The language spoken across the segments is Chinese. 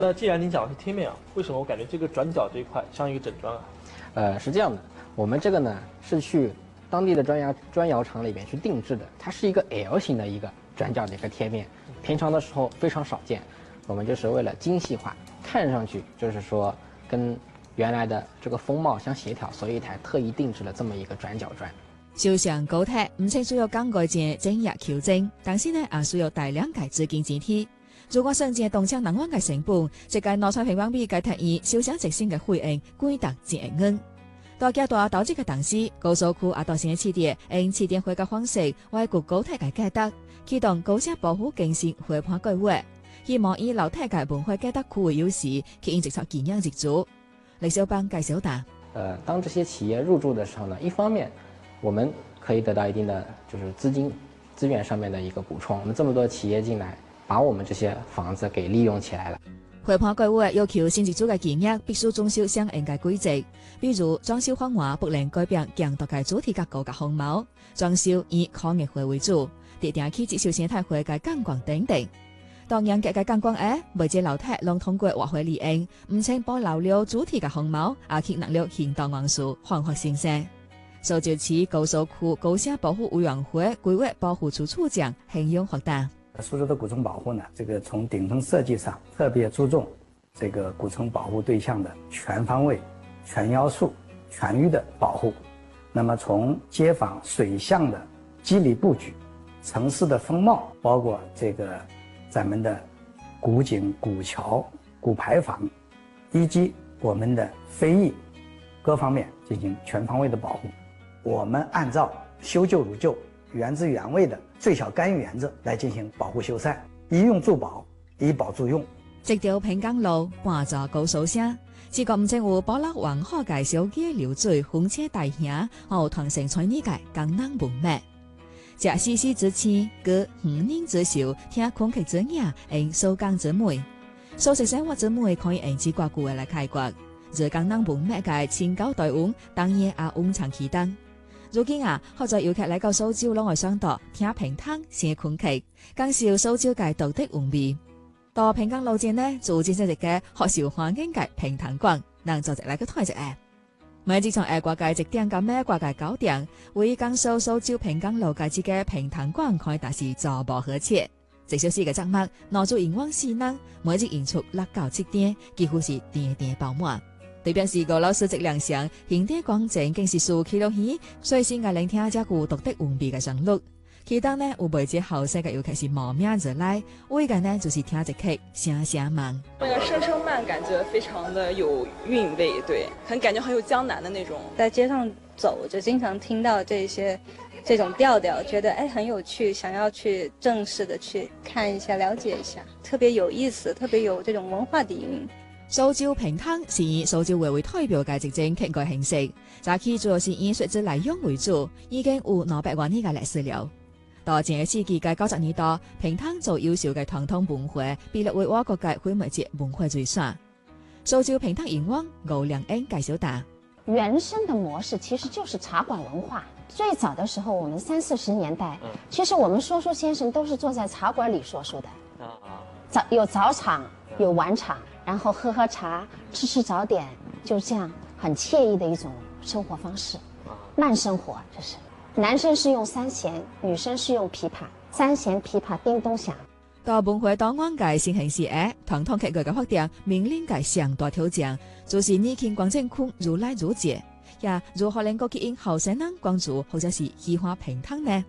那既然您讲的是贴面啊，为什么我感觉这个转角这一块像一个整砖啊？ 是这样的，我们这个呢是去当地的砖窑厂里边去定制的，它是一个 L 型的一个转角的一个贴面，平常的时候非常少见，我们就是为了精细化，看上去就是说跟原来的这个风貌相协调，所以才特意定制了这么一个转角砖。 修上高鐵唔淨需要更改件整日調整，但是呢也需要大量嘅資金支持。如果想借動車能源嘅成本，即係攞出平方米嘅提議，小小直線嘅費用貴達1億元。大家大投資嘅同時，高速區也到先試點，用試點會嘅方式為國高鐵嘅價值，啟動高鐵保護更新會盤計劃，希望以老鐵嘅文化價值區為優勢，吸引直接建業入駐。李小邦介紹答： 當這些企業入駐的時候呢，一方面我們可以得到一定的就是資源上面的一個補充。我們這麼多企業進來，把我們這些房子給利用起來了。 會盤計劃要求新入駐嘅建業必須遵守相應嘅規則，比如裝修方案不能改變強大嘅主體結構嘅風貌，裝修以抗熱會為主，特定去接受生態會嘅感光等等。當然嘅感光每隻樓梯能通過劃會利用，唔僅保留了主體嘅風貌，也吸納了現代元素，煥發新生。蘇州市高速區高鐵保護委員會規劃保護處處長hình容回答： 蘇州的古城保護呢，這個從頂層設計上特別注重這個古城保護對象的全方位、全要素、全域的保護。那麼從街坊水巷的肌理佈局、城市的風貌，包括這個咱們的古井、古橋、古牌坊，以及我們的非遺各方面進行全方位的保護。我們按照修舊如舊、原汁原味的最小干預原則來進行保護修繕，以用助保，以保助用。 直到平江路搬咗高速線，自覺唔淨有保留黃河嘅小街流水、風車大廈，和傳承傳呢嘅江南文物。這世世之前，個5年之少，聽空氣之雅，用蘇江之美，素食生活之美可以用之掛固來開掘。這江南文物嘅千高代運，當然也煥藏其燈。如今好在遊客來到蘇州，攏會想到聽平灘、寫昆曲，感受蘇州嘅獨特風味。到平江路線呢，做建設一個學潮環境嘅平潭館，能做一個推一個。每自從國界一點到美國嘅9點，為江蘇州平江路嘅這個平潭館可以達是坐步可切。這小時嘅節目，攞住熒光視能，每日演出6到7點，幾乎是點點爆滿。對表示個老師質量上，現代廣正更是數起落去，所以先嘅聆聽這股獨特韻味嘅旋律。其中呢，有背節後世嘅尤其是無名而來，為嘅呢就是聽這曲聲聲慢。 那個聲聲慢感覺非常的有韻味，對，感覺很有江南的那種。 在街上走就經常聽到這種調調，覺得很有趣，想要去正式的去看一下、了解一下，特別有意思，特別有這種文化底蘊。 蘇州平灘是以蘇州為代表嘅執政曲嘅形式，早期主要是以水質來用為主，已經有200多年嘅歷史了。到前個世紀嘅90年代，平灘做優秀嘅傳統文化，被列為我國嘅非物質文化遺產。蘇州平灘營王歐良恩介紹答： 原生的模式其實就是茶館文化。最早的時候，我們30、40年代，其實我們說書先生都是坐在茶館裡說書的。有早場，有晚場。然後喝茶，吃早點，就是這樣很愜意的一種生活方式，慢生活這是。男生是用三弦，女生是用琵琶，三弦琵琶叮咚響。 到文化檔案嘅新形式傳統劇嘅發展面臨嘅上大挑戰，就是年輕廣政區如來如節，也如何能夠吸引後生人關注或者是喜歡平灘呢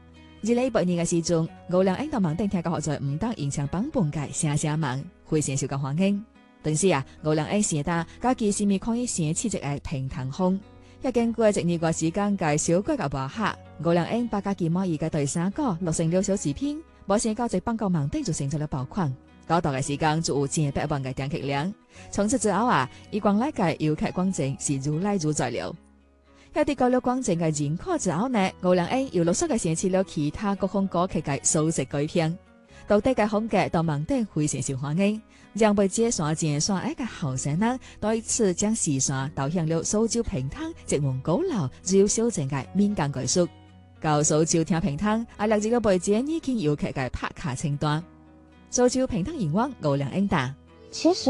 ？2018年嘅時鐘，歐良恩到網頂聽嘅學在唔當影響版本嘅聲聲慢，非常受到歡迎。但是歐良恩寫得家己是咪可以寫起一個平潭風？一經過1年個時間嘅小改革磨合，歐良恩把家己滿意嘅第3個錄成了小視頻，冇寫交直幫個網頂就成咗了爆款。嗰度嘅時間就有100萬嘅點擊量。從此之後以廣來嘅遊客廣正是如來如在了。有啲過了廣正嘅認可之後呢，歐良恩又陸續嘅寫起了其他各項歌曲嘅數值改編，到底嘅風格到網頂非常受歡迎，讓被接上前線嘅後生人對此將視線導向了蘇州平灘一門高樓優秀正嘅民間藝術。到蘇州聽平灘，列入了被接年輕遊客嘅拍卡清單。蘇州平灘營王歐良恩答： 其实。